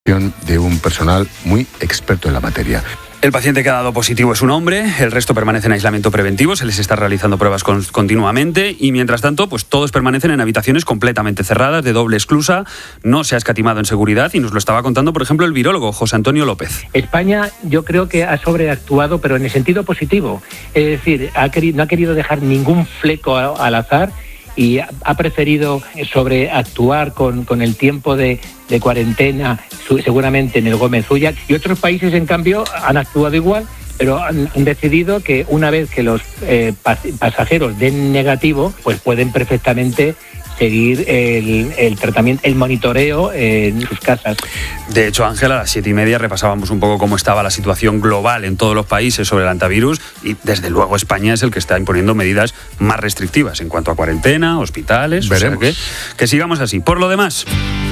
de un personal muy experto en la materia. El paciente que ha dado positivo es un hombre, el resto permanece en aislamiento preventivo, se les está realizando pruebas continuamente y mientras tanto pues todos permanecen en habitaciones completamente cerradas, de doble esclusa, no se ha escatimado en seguridad y nos lo estaba contando por ejemplo el virólogo José Antonio López. España yo creo que ha sobreactuado pero en el sentido positivo, es decir, no ha querido dejar ningún fleco al azar y ha preferido sobreactuar con el tiempo de cuarentena, seguramente en el Gómez Ulla, y otros países en cambio han actuado igual, pero han decidido que una vez que los pasajeros den negativo, pues pueden perfectamente seguir el tratamiento, el monitoreo en sus casas. De hecho, Ángela, a las 7:30 repasábamos un poco cómo estaba la situación global en todos los países sobre el antivirus y desde luego España es el que está imponiendo medidas más restrictivas en cuanto a cuarentena, hospitales. Veremos. O sea que sigamos así. Por lo demás,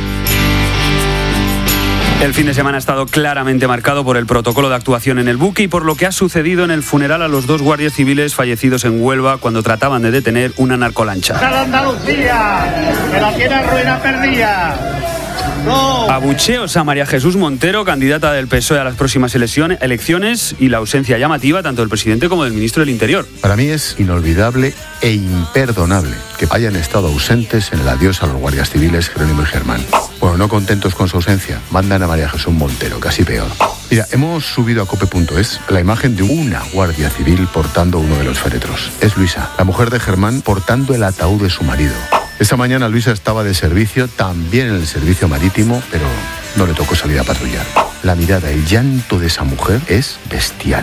el fin de semana ha estado claramente marcado por el protocolo de actuación en el buque y por lo que ha sucedido en el funeral a los 2 guardias civiles fallecidos en Huelva cuando trataban de detener una narcolancha. ¡A Andalucía! ¡Que la tiene ruina perdida! ¡No! Abucheos a María Jesús Montero, candidata del PSOE a las próximas elecciones, y la ausencia llamativa tanto del presidente como del ministro del Interior. Para mí es inolvidable e imperdonable que hayan estado ausentes en el adiós a los guardias civiles Jerónimo y Germán. Bueno, no contentos con su ausencia, mandan a María Jesús Montero, casi peor. Mira, hemos subido a cope.es la imagen de una guardia civil portando uno de los féretros. Es Luisa, la mujer de Germán, portando el ataúd de su marido. Esta mañana Luisa estaba de servicio, también en el servicio marítimo, pero no le tocó salir a patrullar. La mirada, el llanto de esa mujer es bestial.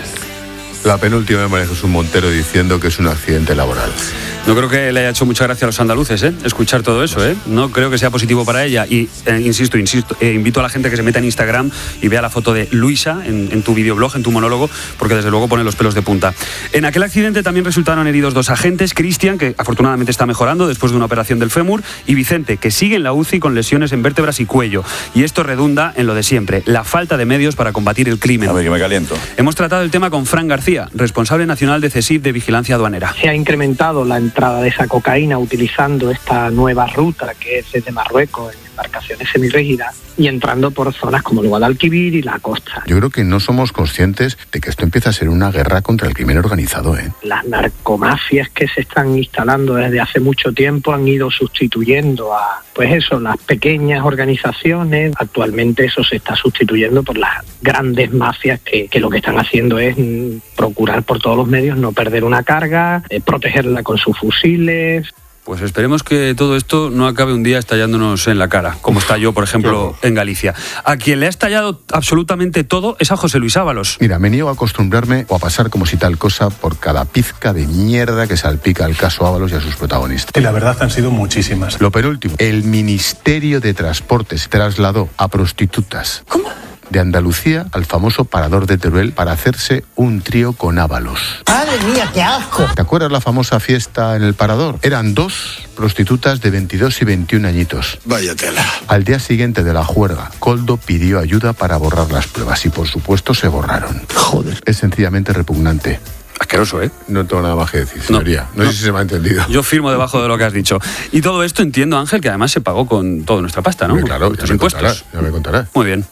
La penúltima de María Jesús Montero diciendo que es un accidente laboral. No creo que le haya hecho mucha gracia a los andaluces, escuchar todo eso, No creo que sea positivo para ella. Y insisto, invito a la gente que se meta en Instagram y vea la foto de Luisa en tu videoblog, en tu monólogo, porque desde luego pone los pelos de punta. En aquel accidente también resultaron heridos 2 agentes, Cristian, que afortunadamente está mejorando después de una operación del fémur, y Vicente, que sigue en la UCI con lesiones en vértebras y cuello. Y esto redunda en lo de siempre, la falta de medios para combatir el crimen. A ver, que me caliento. Hemos tratado el tema con Fran García, responsable nacional de CSIC de Vigilancia Aduanera. Se ha incrementado la entrada de esa cocaína utilizando esta nueva ruta que es desde Marruecos en embarcaciones semirrígidas y entrando por zonas como el Guadalquivir y la costa. Yo creo que no somos conscientes de que esto empieza a ser una guerra contra el crimen organizado, Las narcomafias que se están instalando desde hace mucho tiempo han ido sustituyendo a, las pequeñas organizaciones. Actualmente eso se está sustituyendo por las grandes mafias que lo que están haciendo es procurar por todos los medios no perder una carga, protegerla con sus fusiles. Pues esperemos que todo esto no acabe un día estallándonos en la cara, como estalló, por ejemplo, en Galicia. A quien le ha estallado absolutamente todo es a José Luis Ábalos. Mira, me niego a acostumbrarme o a pasar como si tal cosa por cada pizca de mierda que salpica el caso Ábalos y a sus protagonistas. Y la verdad han sido muchísimas. Lo penúltimo, el Ministerio de Transportes trasladó a prostitutas. ¿Cómo? De Andalucía al famoso Parador de Teruel para hacerse un trío con Ábalos. ¡Madre mía, qué asco! ¿Te acuerdas la famosa fiesta en el Parador? Eran 2 prostitutas de 22 y 21 añitos. Vaya tela. Al día siguiente de la juerga, Koldo pidió ayuda para borrar las pruebas y por supuesto se borraron. Joder. Es sencillamente repugnante. Asqueroso, No tengo nada más que decir, señoría. No sé si se me ha entendido. Yo firmo debajo de lo que has dicho. Y todo esto entiendo, Ángel, que además se pagó con toda nuestra pasta, ¿no? Muy claro, Tus impuestos. Ya me contarás. Muy bien.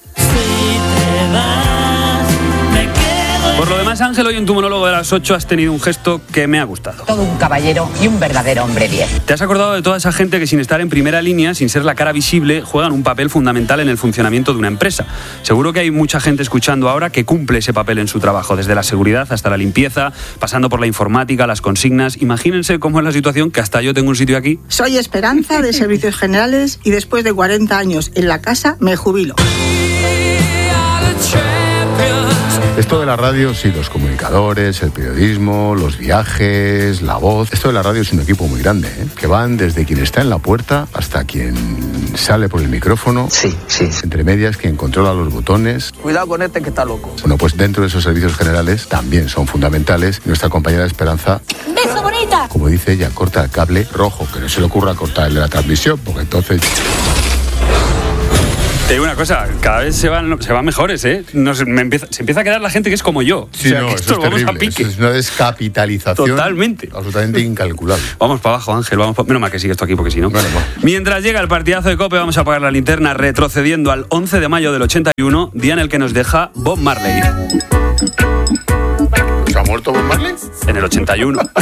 Por lo demás, Ángel, hoy en tu monólogo de las 8 has tenido un gesto que me ha gustado. Todo un caballero y un verdadero hombre bien. Te has acordado de toda esa gente que sin estar en primera línea, sin ser la cara visible, juegan un papel fundamental en el funcionamiento de una empresa. Seguro que hay mucha gente escuchando ahora que cumple ese papel en su trabajo, desde la seguridad hasta la limpieza, pasando por la informática, las consignas. Imagínense cómo es la situación, que hasta yo tengo un sitio aquí. Soy Esperanza, de Servicios Generales, y después de 40 años en la casa me jubilo. Esto de la radio, sí, los comunicadores, el periodismo, los viajes, la voz. Esto de la radio es un equipo muy grande, que van desde quien está en la puerta hasta quien sale por el micrófono. Sí. Entre medias, quien controla los botones. Cuidado con este que está loco. Bueno, pues dentro de esos servicios generales también son fundamentales. Nuestra compañera Esperanza, ¡Beso, bonita! como dice ella, corta el cable rojo, que no se le ocurra cortar el de la transmisión, porque entonces... Te digo una cosa, cada vez se van mejores, ¿eh? Se empieza a quedar la gente que es como yo. Sí, o sea, no, que eso esto es lo vamos terrible. a pique. Eso es una descapitalización. Totalmente. Absolutamente incalculable. Vamos para abajo, Ángel. Menos mal que sigue esto aquí, porque si no. Bueno. Mientras llega el partidazo de COPE, vamos a apagar la linterna retrocediendo al 11 de mayo del 81, día en el que nos deja Bob Marley. ¿Se ha muerto Bob Marley? En el 81.